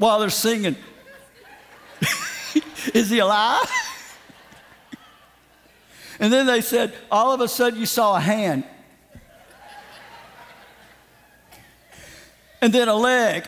while they're singing. Is he alive? And then they said, all of a sudden you saw a hand. And then a leg.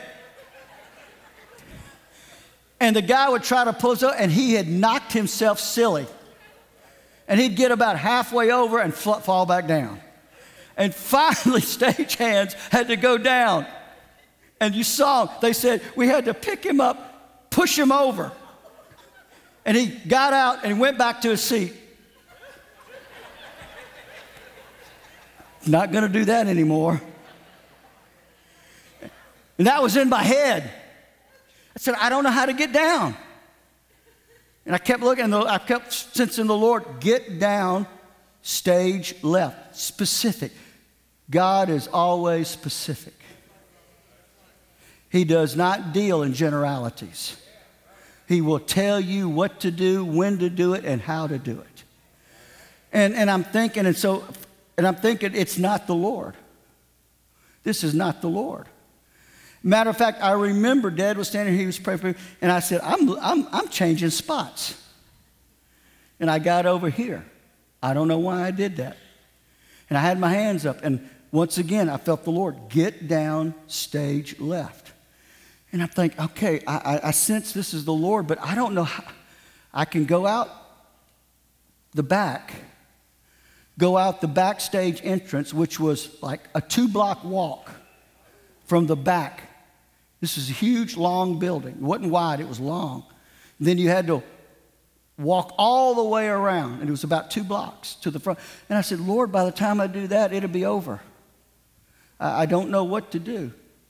And the guy would try to pull us up, and he had knocked himself silly. And he'd get about halfway over and fall back down. And finally, stagehands had to go down. And you saw him. They said, we had to pick him up, push him over. And he got out and went back to his seat. Not going to do that anymore. And that was in my head. I said, I don't know how to get down. And I kept looking, and I kept sensing the Lord, get down, stage left, specific. God is always specific. He does not deal in generalities. He will tell you what to do, when to do it, and how to do it. And I'm thinking, it's not the Lord. This is not the Lord. Matter of fact, I remember Dad was standing here, he was praying for me, and I said, I'm changing spots. And I got over here. I don't know why I did that. And I had my hands up, and once again, I felt the Lord, get down, stage left. And I think, okay, I sense this is the Lord, but I don't know how. I can go out the backstage entrance, which was like a 2-block walk from the back. This is a huge, long building. It wasn't wide, it was long. And then you had to walk all the way around, and it was about 2 blocks to the front. And I said, Lord, by the time I do that, it'll be over. I don't know what to do.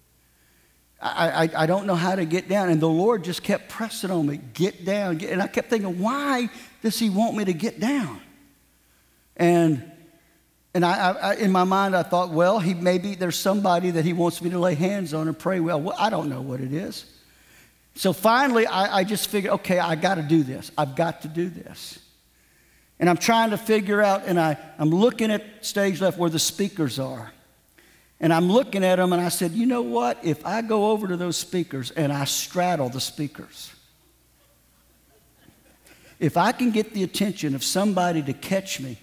I don't know how to get down. And the Lord just kept pressing on me, get down. And I kept thinking, why does he want me to get down? And I in my mind, I thought, well, maybe there's somebody that he wants me to lay hands on and pray. Well, I don't know what it is. So finally, I just figured, okay, I got to do this. I've got to do this. And I'm trying to figure out, and I'm looking at stage left where the speakers are. And I'm looking at them, and I said, you know what? If I go over to those speakers and I straddle the speakers, if I can get the attention of somebody to catch me,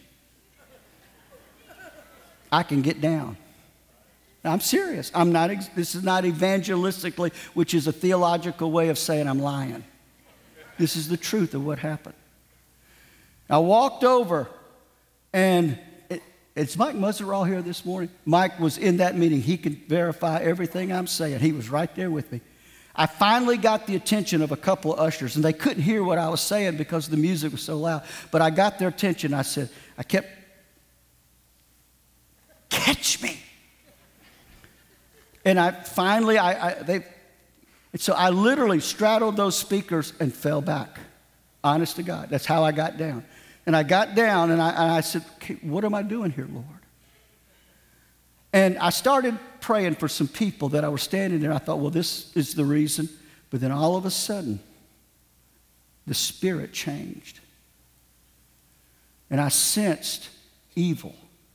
I can get down. Now, I'm serious. This is not evangelistically, which is a theological way of saying I'm lying. This is the truth of what happened. I walked over, and it's Mike Muzzerall here this morning. Mike was in that meeting. He can verify everything I'm saying. He was right there with me. I finally got the attention of a couple of ushers, and they couldn't hear what I was saying because the music was so loud. But I got their attention. I kept, catch me. And so I literally straddled those speakers and fell back. Honest to God. That's how I got down. And I got down, and I said, okay, what am I doing here, Lord? And I started praying for some people that I was standing there. I thought, well, this is the reason. But then all of a sudden, the spirit changed. And I sensed evil.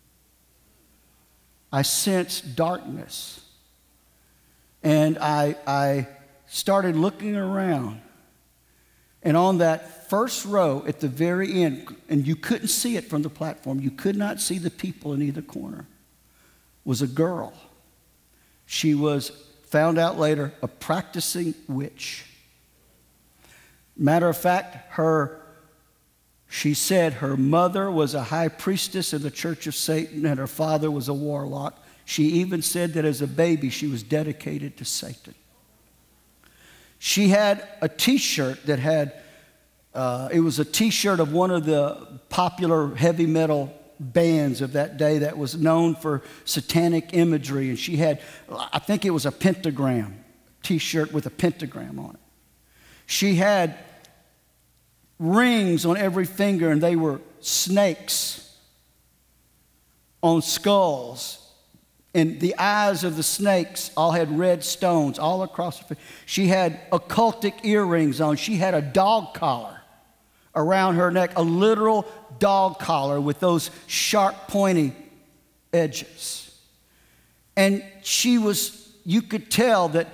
I sensed darkness. And I started looking around. And on that first row at the very end, and you couldn't see it from the platform, you could not see the people in either corner, was a girl. She was, found out later, a practicing witch. Matter of fact, she said her mother was a high priestess in the Church of Satan and her father was a warlock. She even said that as a baby she was dedicated to Satan. She had a T-shirt that had, it was a T-shirt of one of the popular heavy metal bands of that day that was known for satanic imagery. And she had, I think it was a pentagram, T-shirt with a pentagram on it. She had rings on every finger, and they were snakes on skulls. And the eyes of the snakes all had red stones all across her face. She had occultic earrings on. She had a dog collar around her neck, a literal dog collar with those sharp, pointy edges. And she was, you could tell that